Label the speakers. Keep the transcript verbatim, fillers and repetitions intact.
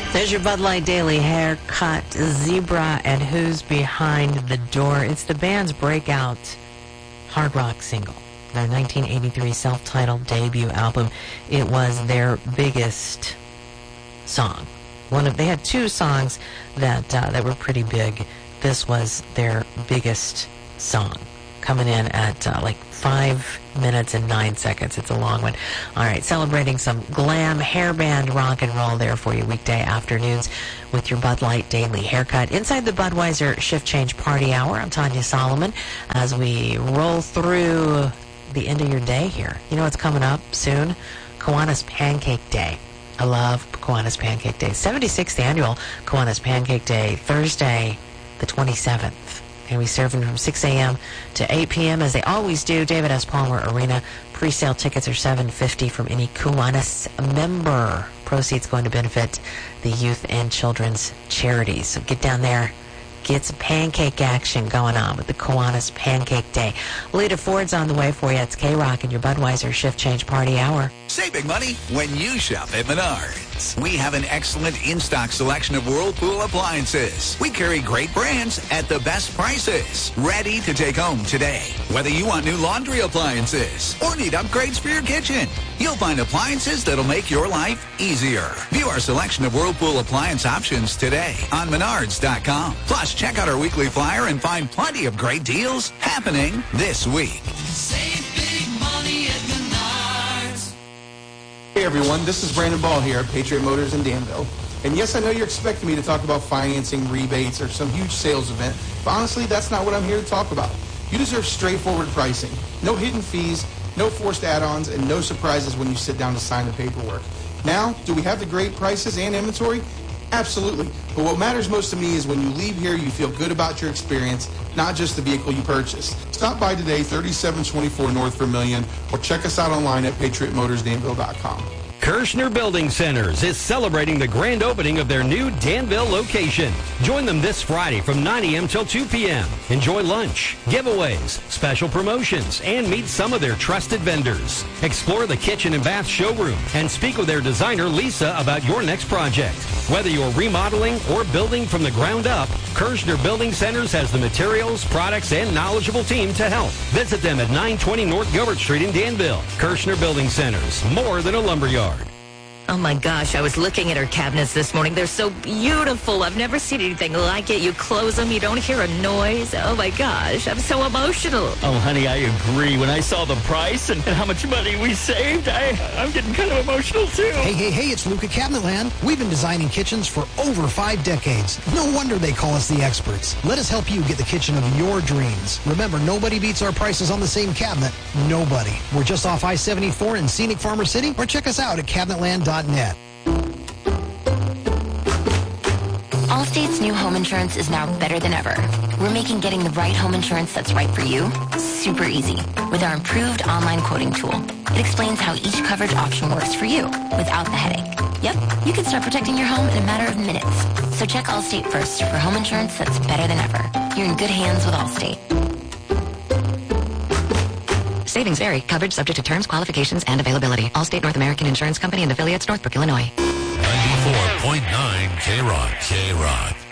Speaker 1: There's your Bud Light Daily Haircut, Zebra, and Who's Behind the Door. It's the band's breakout hard rock single, their nineteen eighty-three self-titled debut album. It was their biggest song. One of they had two songs that uh, that were pretty big. This was their biggest song, coming in at uh, like five minutes and nine seconds. It's a long one. All right, celebrating some glam hairband rock and roll there for you weekday afternoons with your Bud Light Daily Haircut. Inside the Budweiser Shift Change Party Hour, I'm Tanya Solomon as we roll through the end of your day here. You know what's coming up soon? Kiwanis Pancake Day. I love Kiwanis Pancake Day. seventy-sixth annual Kiwanis Pancake Day, Thursday the twenty-seventh. And we serve them from six a.m. to eight p.m. as they always do. David S. Palmer Arena. Pre-sale tickets are seven dollars and fifty cents from any Kiwanis member. Proceeds going to benefit the youth and children's charities. So get down there. Get some pancake action going on with the Kiwanis Pancake Day. Lita Ford's on the way for you. It's K-Rock and your Budweiser Shift Change Party Hour.
Speaker 2: Save big money when you shop at Menards. We have an excellent in-stock selection of Whirlpool appliances. We carry great brands at the best prices. Ready to take home today. Whether you want new laundry appliances or need upgrades for your kitchen, you'll find appliances that'll make your life easier. View our selection of Whirlpool appliance options today on Menards dot com. Plus, check out our weekly flyer and find plenty of great deals happening this week.
Speaker 3: Save big money at Menards.
Speaker 4: Hey everyone, this is Brandon Ball here at Patriot Motors in Danville. And yes, I know you're expecting me to talk about financing, rebates, or some huge sales event, but honestly, that's not what I'm here to talk about. You deserve straightforward pricing. No hidden fees, no forced add-ons, and no surprises when you sit down to sign the paperwork. Now, do we have the great prices and inventory? Absolutely. But what matters most to me is when you leave here, you feel good about your experience, not just the vehicle you purchased. Stop by today, thirty-seven twenty-four North Vermillion, or check us out online at patriot motors danville dot com.
Speaker 5: Kirshner Building Centers is celebrating the grand opening of their new Danville location. Join them this Friday from nine a.m. till two p.m. Enjoy lunch, giveaways, special promotions, and meet some of their trusted vendors. Explore the kitchen and bath showroom and speak with their designer, Lisa, about your next project. Whether you're remodeling or building from the ground up, Kirshner Building Centers has the materials, products, and knowledgeable team to help. Visit them at nine twenty North Gilbert Street in Danville. Kirshner Building Centers, more than a lumberyard.
Speaker 6: Oh my gosh, I was looking at her cabinets this morning. They're so beautiful. I've never seen anything like it. You close them, you don't hear a noise. Oh my gosh, I'm so emotional.
Speaker 7: Oh, honey, I agree. When I saw the price and, and how much money we saved, I, I'm getting kind of emotional too.
Speaker 8: Hey, hey, hey, it's Luca Cabinetland. We've been designing kitchens for over five decades. No wonder they call us the experts. Let us help you get the kitchen of your dreams. Remember, nobody beats our prices on the same cabinet. Nobody. We're just off I seventy-four in scenic Farmer City, or check us out at cabinetland dot net.
Speaker 9: Allstate's new home insurance is now better than ever. We're making getting the right home insurance that's right for you super easy with our improved online quoting tool. It explains how each coverage option works for you without the headache. Yep, you can start protecting your home in a matter of minutes. So check Allstate first for home insurance that's better than ever. You're in good hands with Allstate.
Speaker 6: Savings vary. Coverage subject to terms, qualifications, and availability. Allstate North American Insurance Company and affiliates, Northbrook, Illinois.
Speaker 10: ninety-four point nine K-Rock. K-Rock.